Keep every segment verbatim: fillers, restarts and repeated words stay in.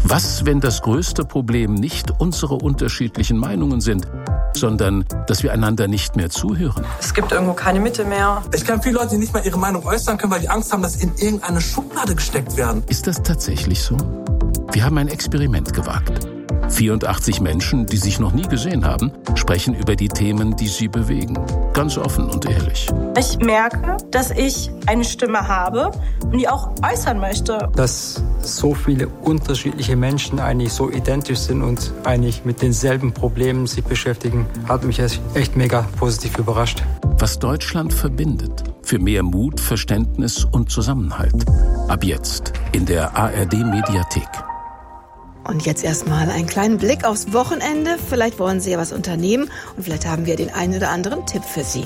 Was, wenn das größte Problem nicht unsere unterschiedlichen Meinungen sind, sondern dass wir einander nicht mehr zuhören? Es gibt irgendwo keine Mitte mehr. Ich kenne viele Leute, die nicht mal ihre Meinung äußern können, weil die Angst haben, dass sie in irgendeine Schublade gesteckt werden. Ist das tatsächlich so? Wir haben ein Experiment gewagt. vierundachtzig Menschen, die sich noch nie gesehen haben, sprechen über die Themen, die sie bewegen. Ganz offen und ehrlich. Ich merke, dass ich eine Stimme habe und die auch äußern möchte. Dass so viele unterschiedliche Menschen eigentlich so identisch sind und eigentlich mit denselben Problemen sich beschäftigen, hat mich echt mega positiv überrascht. Was Deutschland verbindet. Für mehr Mut, Verständnis und Zusammenhalt. Ab jetzt in der A R D-Mediathek. Und jetzt erstmal einen kleinen Blick aufs Wochenende. Vielleicht wollen Sie ja was unternehmen und vielleicht haben wir den einen oder anderen Tipp für Sie.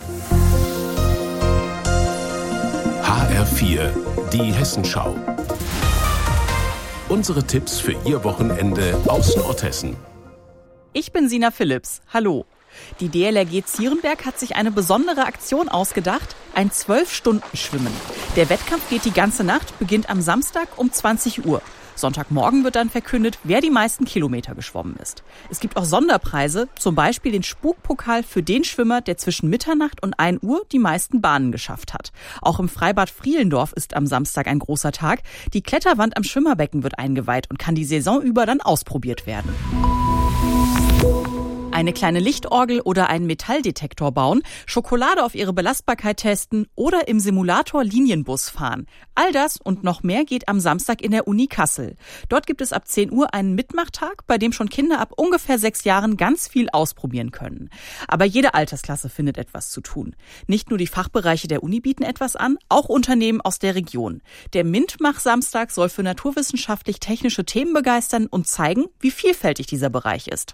H R vier, die Hessenschau. Unsere Tipps für Ihr Wochenende aus Nordhessen. Ich bin Sina Philipps. Hallo. Die D L R G Zierenberg hat sich eine besondere Aktion ausgedacht, ein zwölf-Stunden-Schwimmen. Der Wettkampf geht die ganze Nacht, beginnt am Samstag um zwanzig Uhr. Sonntagmorgen wird dann verkündet, wer die meisten Kilometer geschwommen ist. Es gibt auch Sonderpreise, zum Beispiel den Spukpokal für den Schwimmer, der zwischen Mitternacht und ein Uhr die meisten Bahnen geschafft hat. Auch im Freibad Frielendorf ist am Samstag ein großer Tag. Die Kletterwand am Schwimmerbecken wird eingeweiht und kann die Saison über dann ausprobiert werden. Eine kleine Lichtorgel oder einen Metalldetektor bauen, Schokolade auf ihre Belastbarkeit testen oder im Simulator Linienbus fahren. All das und noch mehr geht am Samstag in der Uni Kassel. Dort gibt es ab zehn Uhr einen Mitmachtag, bei dem schon Kinder ab ungefähr sechs Jahren ganz viel ausprobieren können. Aber jede Altersklasse findet etwas zu tun. Nicht nur die Fachbereiche der Uni bieten etwas an, auch Unternehmen aus der Region. Der MINT-Mach-Samstag soll für naturwissenschaftlich-technische Themen begeistern und zeigen, wie vielfältig dieser Bereich ist.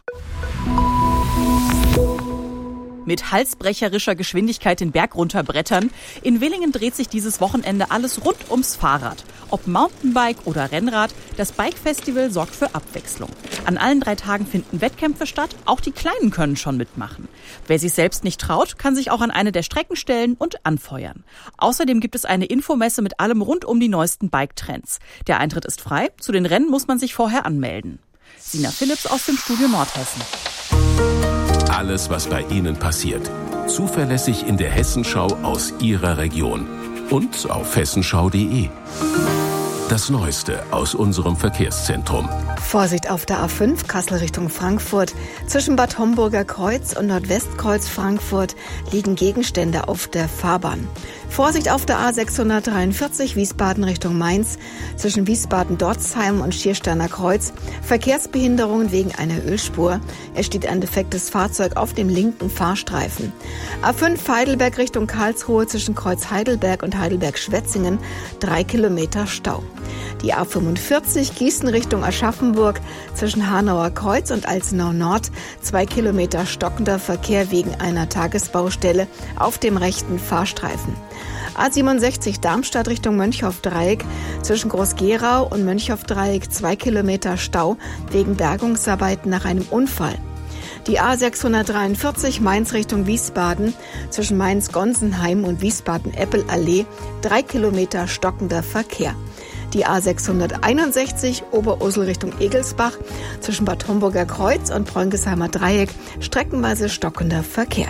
Mit halsbrecherischer Geschwindigkeit den Berg runterbrettern. In Willingen dreht sich dieses Wochenende alles rund ums Fahrrad. Ob Mountainbike oder Rennrad, das Bike-Festival sorgt für Abwechslung. An allen drei Tagen finden Wettkämpfe statt, auch die Kleinen können schon mitmachen. Wer sich selbst nicht traut, kann sich auch an eine der Strecken stellen und anfeuern. Außerdem gibt es eine Infomesse mit allem rund um die neuesten Bike-Trends. Der Eintritt ist frei, zu den Rennen muss man sich vorher anmelden. Sina Philipps aus dem Studio Nordhessen. Alles, was bei Ihnen passiert. Zuverlässig in der Hessenschau aus Ihrer Region. Und auf hessenschau punkt de. Das Neueste aus unserem Verkehrszentrum. Vorsicht auf der A fünf, Kassel Richtung Frankfurt. Zwischen Bad Homburger Kreuz und Nordwestkreuz Frankfurt liegen Gegenstände auf der Fahrbahn. Vorsicht auf der A sechshundertdreiundvierzig, Wiesbaden Richtung Mainz. Zwischen Wiesbaden-Dorzheim und Schiersteiner Kreuz. Verkehrsbehinderungen wegen einer Ölspur. Es steht ein defektes Fahrzeug auf dem linken Fahrstreifen. A fünf Heidelberg Richtung Karlsruhe zwischen Kreuz Heidelberg und Heidelberg-Schwetzingen. Drei Kilometer Stau. Die A fünfundvierzig Gießen Richtung Aschaffenburg zwischen Hanauer Kreuz und Alzenau Nord. Zwei Kilometer stockender Verkehr wegen einer Tagesbaustelle auf dem rechten Fahrstreifen. A siebenundsechzig Darmstadt Richtung Mönchhoff-Dreieck zwischen Groß-Gerau und Mönchhoff-Dreieck. Zwei Kilometer Stau wegen Bergungsarbeiten nach einem Unfall. Die A sechshundertdreiundvierzig Mainz Richtung Wiesbaden zwischen Mainz-Gonsenheim und Wiesbaden-Eppel-Allee. Drei Kilometer stockender Verkehr. Die A sechshunderteinundsechzig Oberursel Richtung Egelsbach zwischen Bad Homburger Kreuz und Bräunkesheimer Dreieck. Streckenweise stockender Verkehr.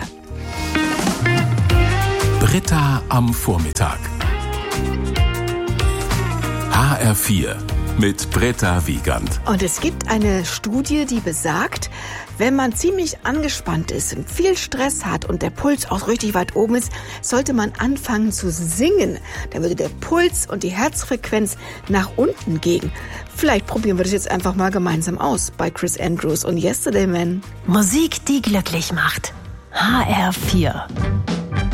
Britta am Vormittag. H R vier mit Britta Wiegand. Und es gibt eine Studie, die besagt, wenn man ziemlich angespannt ist und viel Stress hat und der Puls auch richtig weit oben ist, sollte man anfangen zu singen. Da würde der Puls und die Herzfrequenz nach unten gehen. Vielleicht probieren wir das jetzt einfach mal gemeinsam aus bei Chris Andrews und Yesterday Man. Musik, die glücklich macht. H R vier.